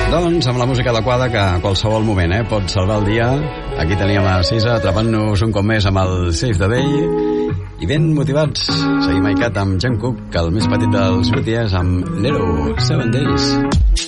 Doncs amb la música adequada que a qualsevol moment pot salvar el dia. Aquí teníem a Sisa atrapant-nos un cop més amb el Save the Day i ben motivats. Seguim a ICAT amb Jungkook, que el més petit dels BTS amb Lero, 7 Days.